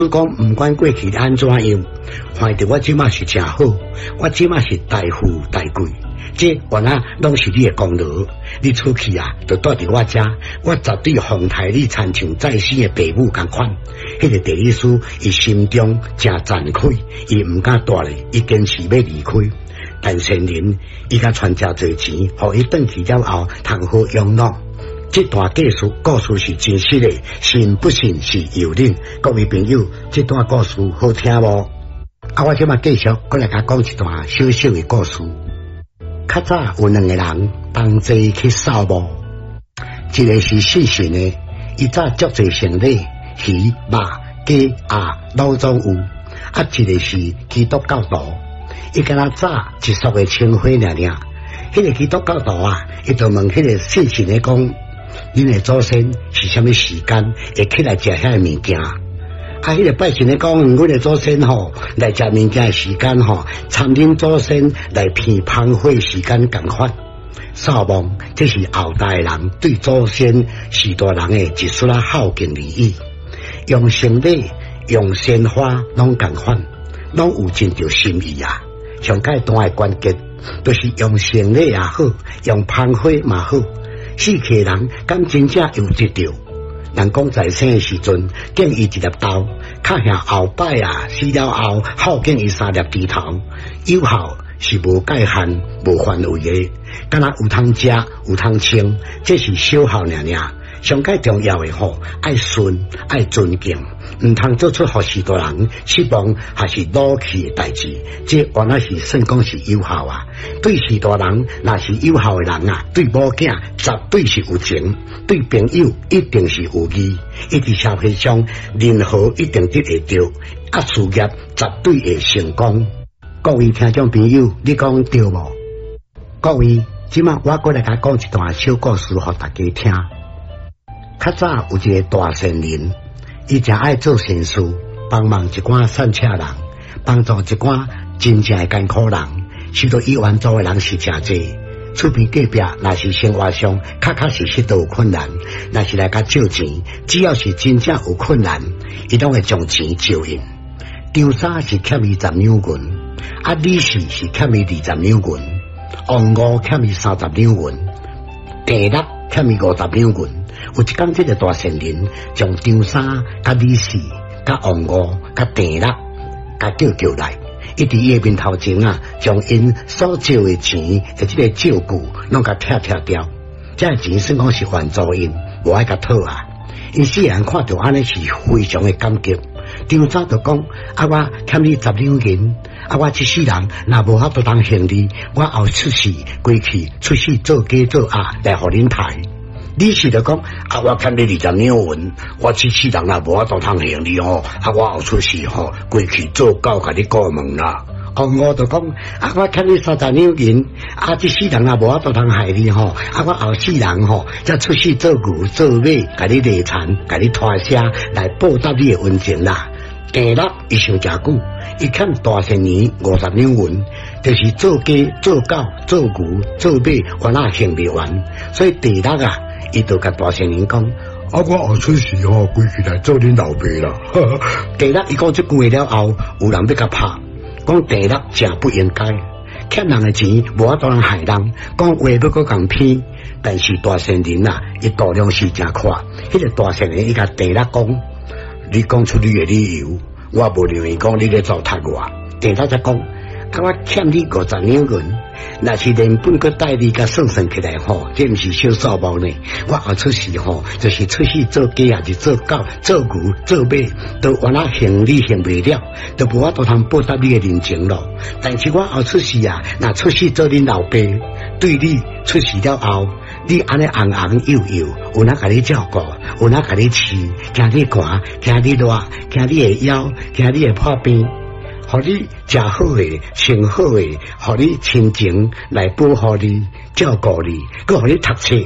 讲唔管过去安怎样，看到我即马是真好，我即马是大富大贵，这原来拢是你的功劳。你出去啊，就带伫我家，我绝对奉台你参像在世的父母共款。迄个地理师伊心中真惭愧，伊唔敢带咧，伊坚持要离开。但先人伊甲传真侪钱，互伊转去了后，通好养老。这段故事是真实的，信不信是由恁。各位朋友，这段故事好听无？我即马继续过来甲讲一段小小的故事。较早有两个人同齐去扫墓，一个是信神的，伊早足侪神礼，鱼、肉、鸡、鸭、老总有；一个是基督教徒，伊敢若早一束的青花尔。迄个基督教徒啊，伊就问迄个信神的讲：恁的祖先是啥物时间会起来食遐物件？迄个拜神的讲，阮的祖先来食物件的时间参恁祖先来片芳火时间共款。扫墓这是后代人对祖先时代人的一丝孝敬礼仪，用生礼、用鲜花拢共款，拢有真着心意啊。上简单的关键就是用生礼也好，用芳火嘛好。死去的人敢真正有得着？人讲在生的时阵，敬伊一粒豆，较下后摆啊，死了后孝敬伊3粒猪头，有效是无界限、无范围的，敢若有通食、有通穿，这是小孝尔。上界重要的爱顺、爱尊敬，唔通做出互时代人失望还是怒气的代志。这原来是算讲是有效啊。对时代人，若是有效的人啊，对某囝绝对是有情，对朋友一定是有义，伊伫社会上任何一定得会着，事业绝对会成功。各位听众朋友，你讲对无？各位，即马我过来甲讲一段小故事，互大家听。较早有一个大善人，伊真爱做善事，帮忙一寡善车人，帮助一寡真正的艰苦人，受到伊援助的人是真济。厝边隔壁若是生活上确实都有困难，若是来甲借钱，只要是真正有困难，伊拢会将钱借因。张三是欠伊10两银，李四是欠伊20两银，王五欠伊30两银，第六欠伊50两银。有一天，这个大善人将张三、甲李四、甲王五、甲第六甲叫来，伊伫伊面头前啊，将因所借的钱的这个借据拢甲拆掉。这钱算讲是还助因，无爱甲讨啊。因四人看到安尼是非常的感激。张三就讲：我欠你10两银，我这世人若无法度当行李，我后出世归去出世做鸡做鸭来互恁抬。李四就讲：我欠你20两银，我这世人若无法度当行李我后出世归去做狗甲你过门啦。王五就讲：我欠你30两银，这世人若无法度当害你我后世人则出世做牛做马，甲你犁田，甲你拖车来报答你的恩情啦。第六伊想真久，伊欠大善人50两银，就是做鸡、做狗、做牛、做马，原来行不完，所以第六啊，伊就甲大善人讲：我后出世归去来做恁老爸啦。第六伊讲这句话了后，有人要甲拍，讲第六真不应该，欠人的钱无法度人害人，讲话要搁共偏。但是大善人啊，伊度量是真宽，迄个大善人伊甲第六讲。你讲出你的理由，我无认为讲你咧糟蹋我。第六才讲，我欠你50两银，若是连本搁带你甲算起来这毋是小数目呢。我后出世就是出世做鸡还是做狗、做牛、做马，都原来行李行袂了，都无法度通报答你的人情咯。但是我后出世啊，若出世做恁老爸，对你出世了后。你安尼红红幼幼，有哪甲你照顾，有哪甲你饲，惊你寒，惊你热，惊你会枵，惊你会破病，互你食好诶，穿好诶，互你亲情来保护你，照顾你，佮互你读册，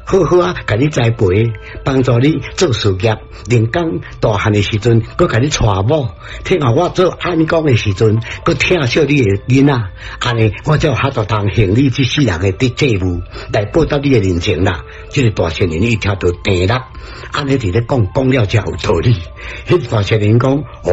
好好啊，甲你栽培，帮助你做事业。人讲大汉的时阵，佮甲你娶某，听候我做暗讲的时阵，佮疼惜你的囡仔，安尼我才有哈大通行你这世人的债务来报答你的人情啦。这个大仙人一听到定啦，安尼伫咧讲了才有道理。迄大仙人讲。